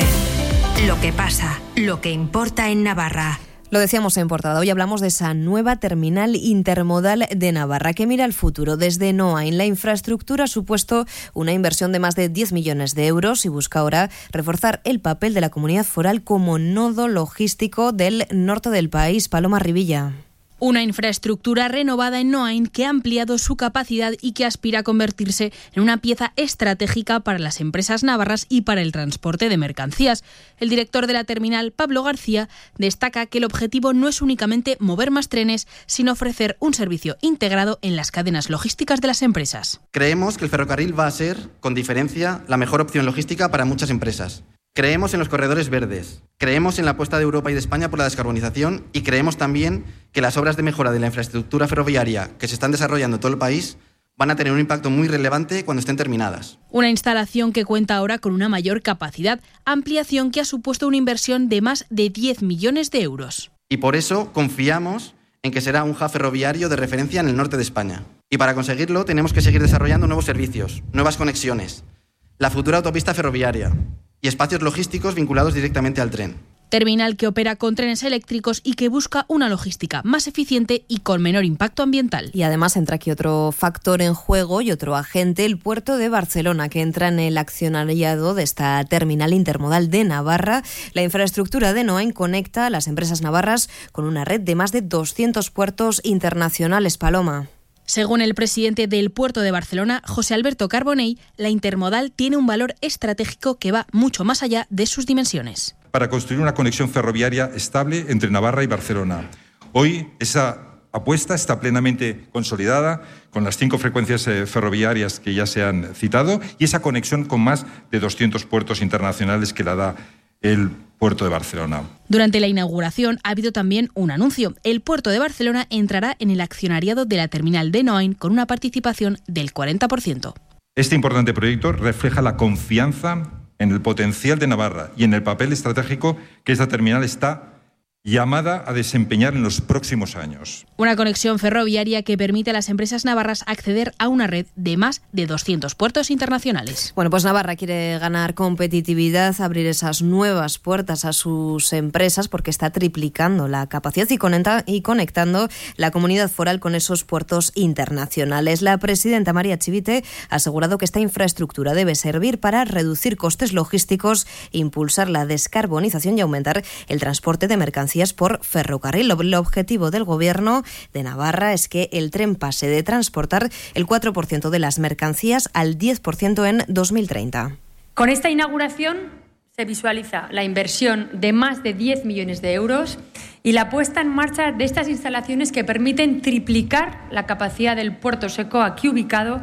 S6: Lo que pasa, lo que importa en Navarra.
S24: Lo decíamos en portada, hoy hablamos de esa nueva terminal intermodal de Navarra que mira al futuro. Desde Noain, la infraestructura ha supuesto una inversión de más de diez millones de euros y busca ahora reforzar el papel de la comunidad foral como nodo logístico del norte del país. Paloma Rivilla.
S9: Una infraestructura renovada en Noain que ha ampliado su capacidad y que aspira a convertirse en una pieza estratégica para las empresas navarras y para el transporte de mercancías. El director de la terminal, Pablo García, destaca que el objetivo no es únicamente mover más trenes, sino ofrecer un servicio integrado en las cadenas logísticas de las empresas.
S10: Creemos que el ferrocarril va a ser, con diferencia, la mejor opción logística para muchas empresas. Creemos en los corredores verdes, creemos en la apuesta de Europa y de España por la descarbonización y creemos también que las obras de mejora de la infraestructura ferroviaria que se están desarrollando en todo el país van a tener un impacto muy relevante cuando estén terminadas.
S9: Una instalación que cuenta ahora con una mayor capacidad, ampliación que ha supuesto una inversión de más de diez millones de euros.
S10: Y por eso confiamos en que será un hub ferroviario de referencia en el norte de España. Y para conseguirlo tenemos que seguir desarrollando nuevos servicios, nuevas conexiones, la futura autopista ferroviaria y espacios logísticos vinculados directamente al tren.
S9: Terminal que opera con trenes eléctricos y que busca una logística más eficiente y con menor impacto ambiental.
S24: Y además entra aquí otro factor en juego y otro agente, el puerto de Barcelona, que entra en el accionariado de esta terminal intermodal de Navarra. La infraestructura de Noain conecta a las empresas navarras con una red de más de doscientos puertos internacionales. Paloma.
S9: Según el presidente del Puerto de Barcelona, José Alberto Carbonell, la intermodal tiene un valor estratégico que va mucho más allá de sus dimensiones.
S25: Para construir una conexión ferroviaria estable entre Navarra y Barcelona. Hoy esa apuesta está plenamente consolidada con las cinco frecuencias eh, ferroviarias que ya se han citado y esa conexión con más de doscientos puertos internacionales que la da el Puerto de Barcelona.
S9: Durante la inauguración ha habido también un anuncio. El Puerto de Barcelona entrará en el accionariado de la terminal de Noain con una participación del cuarenta por ciento.
S25: Este importante proyecto refleja la confianza en el potencial de Navarra y en el papel estratégico que esta terminal está llamada a desempeñar en los próximos años.
S9: Una conexión ferroviaria que permite a las empresas navarras acceder a una red de más de doscientos puertos internacionales.
S24: Bueno, pues Navarra quiere ganar competitividad, abrir esas nuevas puertas a sus empresas porque está triplicando la capacidad y, conecta, y conectando la comunidad foral con esos puertos internacionales. La presidenta María Chivite ha asegurado que esta infraestructura debe servir para reducir costes logísticos, impulsar la descarbonización y aumentar el transporte de mercancías por ferrocarril. El objetivo del Gobierno de Navarra es que el tren pase de transportar el cuatro por ciento de las mercancías al diez por ciento en dos mil treinta.
S26: Con esta inauguración se visualiza la inversión de más de diez millones de euros y la puesta en marcha de estas instalaciones que permiten triplicar la capacidad del puerto seco aquí ubicado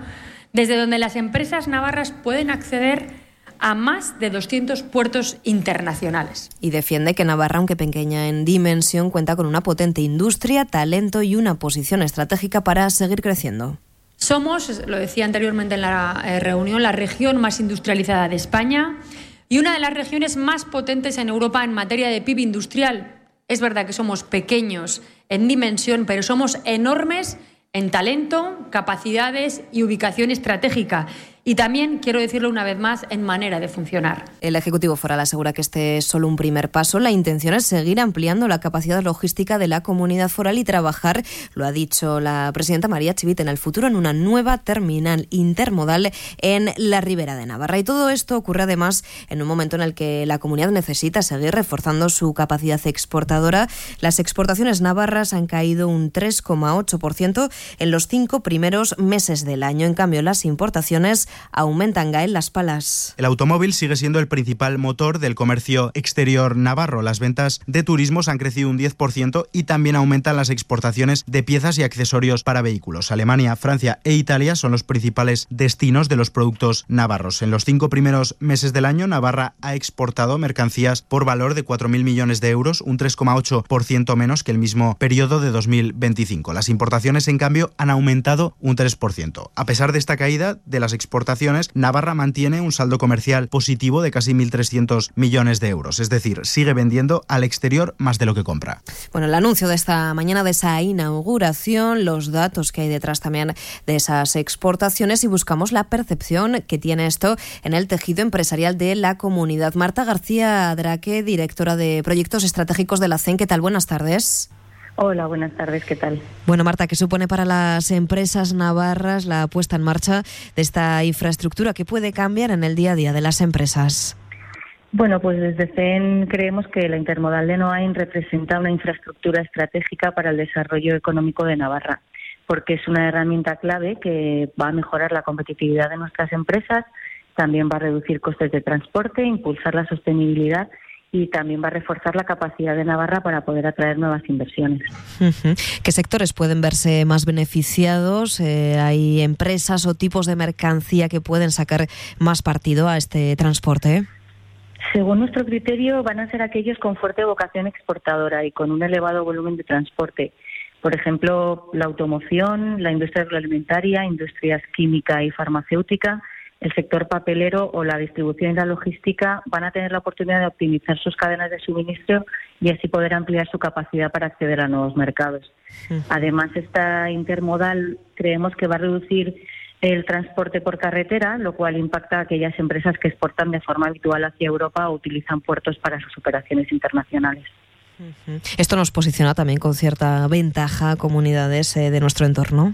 S26: desde donde las empresas navarras pueden acceder a más de doscientos puertos internacionales.
S24: Y defiende que Navarra, aunque pequeña en dimensión, cuenta con una potente industria, talento y una posición estratégica para seguir creciendo.
S26: Somos, lo decía anteriormente en la eh, reunión, la región más industrializada de España y una de las regiones más potentes en Europa en materia de P I B industrial. Es verdad que somos pequeños en dimensión, pero somos enormes en talento, capacidades y ubicación estratégica. Y también, quiero decirlo una vez más, en manera de funcionar.
S24: El Ejecutivo Foral asegura que este es solo un primer paso. La intención es seguir ampliando la capacidad logística de la Comunidad Foral y trabajar, lo ha dicho la presidenta María Chivite, en el futuro en una nueva terminal intermodal en la Ribera de Navarra. Y todo esto ocurre además en un momento en el que la comunidad necesita seguir reforzando su capacidad exportadora. Las exportaciones navarras han caído un tres coma ocho por ciento en los cinco primeros meses del año. En cambio, las importaciones aumentan. Gael Las Palas.
S11: El automóvil sigue siendo el principal motor del comercio exterior navarro. Las ventas de turismos han crecido un diez por ciento y también aumentan las exportaciones de piezas y accesorios para vehículos. Alemania, Francia e Italia son los principales destinos de los productos navarros. En los cinco primeros meses del año, Navarra ha exportado mercancías por valor de cuatro mil millones de euros, un tres coma ocho por ciento menos que el mismo periodo de dos mil veinticinco. Las importaciones, en cambio, han aumentado un tres por ciento. A pesar de esta caída de las exportaciones, Navarra mantiene un saldo comercial positivo de casi mil trescientos millones de euros. Es decir, sigue vendiendo al exterior más de lo que compra.
S24: Bueno, el anuncio de esta mañana de esa inauguración, los datos que hay detrás también de esas exportaciones y buscamos la percepción que tiene esto en el tejido empresarial de la comunidad. Marta García Draque, directora de Proyectos Estratégicos de la C E N. ¿Qué tal? Buenas tardes.
S12: Hola, buenas tardes, ¿qué tal?
S24: Bueno, Marta, ¿qué supone para las empresas navarras la puesta en marcha de esta infraestructura? ¿Qué puede cambiar en el día a día de las empresas?
S12: Bueno, pues desde C E N creemos que la intermodal de Noain representa una infraestructura estratégica para el desarrollo económico de Navarra, porque es una herramienta clave que va a mejorar la competitividad de nuestras empresas, también va a reducir costes de transporte, impulsar la sostenibilidad y también va a reforzar la capacidad de Navarra para poder atraer nuevas inversiones.
S24: Uh-huh. ¿Qué sectores pueden verse más beneficiados? Eh, ¿Hay empresas o tipos de mercancía que pueden sacar más partido a este transporte?
S12: Según nuestro criterio, van a ser aquellos con fuerte vocación exportadora y con un elevado volumen de transporte. Por ejemplo, la automoción, la industria agroalimentaria, industrias química y farmacéutica, el sector papelero o la distribución y la logística van a tener la oportunidad de optimizar sus cadenas de suministro y así poder ampliar su capacidad para acceder a nuevos mercados. Uh-huh. Además, esta intermodal creemos que va a reducir el transporte por carretera, lo cual impacta a aquellas empresas que exportan de forma habitual hacia Europa o utilizan puertos para sus operaciones internacionales.
S24: Uh-huh. Esto nos posiciona también con cierta ventaja a comunidades eh, de nuestro entorno.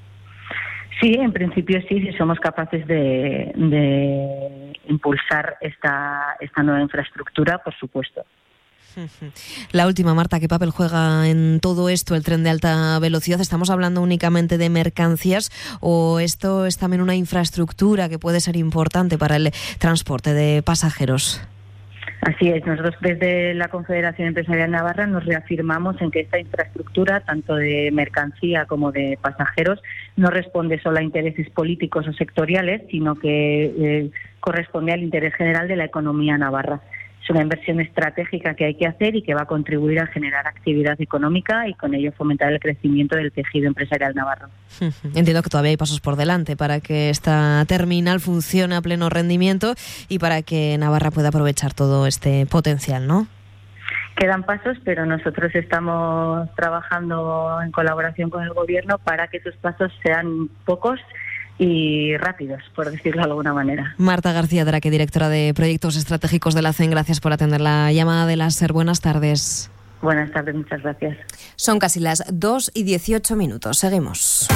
S12: Sí, en principio sí, si somos capaces de, de impulsar esta, esta nueva infraestructura, por supuesto.
S24: La última, Marta, ¿qué papel juega en todo esto el tren de alta velocidad? ¿Estamos hablando únicamente de mercancías o esto es también una infraestructura que puede ser importante para el transporte de pasajeros?
S12: Así es, nosotros desde la Confederación Empresarial Navarra nos reafirmamos en que esta infraestructura, tanto de mercancía como de pasajeros, no responde solo a intereses políticos o sectoriales, sino que eh, corresponde al interés general de la economía navarra. Es una inversión estratégica que hay que hacer y que va a contribuir a generar actividad económica y con ello fomentar el crecimiento del tejido empresarial navarro.
S24: Entiendo que todavía hay pasos por delante para que esta terminal funcione a pleno rendimiento y para que Navarra pueda aprovechar todo este potencial, ¿no?
S12: Quedan pasos, pero nosotros estamos trabajando en colaboración con el Gobierno para que esos pasos sean pocos y rápidos, por decirlo de alguna manera.
S24: Marta García Draque, directora de Proyectos Estratégicos de la C E N, gracias por atender la llamada de la SER. Buenas tardes.
S12: Buenas tardes, muchas gracias.
S24: Son casi las dos y dieciocho minutos. Seguimos.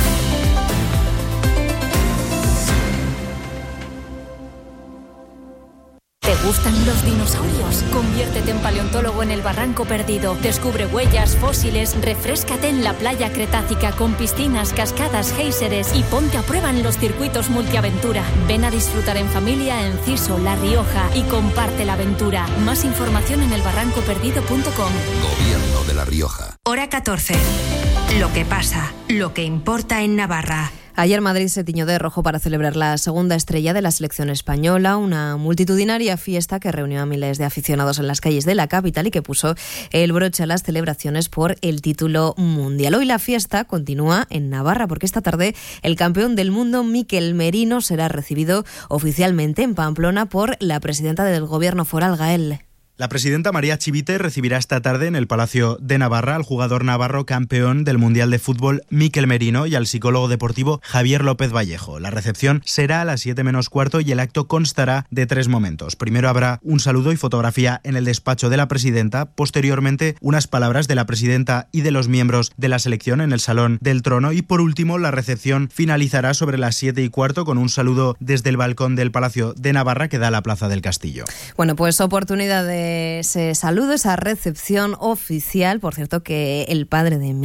S6: ¿Te gustan los dinosaurios? Conviértete en paleontólogo en el Barranco Perdido. Descubre huellas, fósiles, refréscate en la playa cretácica con piscinas, cascadas, géiseres y ponte a prueba en los circuitos multiaventura. Ven a disfrutar en familia en Ciso, La Rioja y comparte la aventura. Más información en el barranco perdido punto com.
S17: Gobierno de La Rioja.
S6: Hora catorce. Lo que pasa, lo que importa en Navarra.
S24: Ayer Madrid se tiñó de rojo para celebrar la segunda estrella de la selección española, una multitudinaria fiesta que reunió a miles de aficionados en las calles de la capital y que puso el broche a las celebraciones por el título mundial. Hoy la fiesta continúa en Navarra porque esta tarde el campeón del mundo Mikel Merino será recibido oficialmente en Pamplona por la presidenta del Gobierno foral, Gael.
S11: La presidenta María Chivite recibirá esta tarde en el Palacio de Navarra al jugador navarro campeón del Mundial de Fútbol Mikel Merino y al psicólogo deportivo Javier López Vallejo. La recepción será a las siete menos cuarto y el acto constará de tres momentos. Primero habrá un saludo y fotografía en el despacho de la presidenta, posteriormente unas palabras de la presidenta y de los miembros de la selección en el Salón del Trono y por último la recepción finalizará sobre las siete y cuarto con un saludo desde el balcón del Palacio de Navarra que da a la Plaza del Castillo.
S24: Bueno, pues oportunidad de ese saludo, esa recepción oficial. Por cierto, que el padre de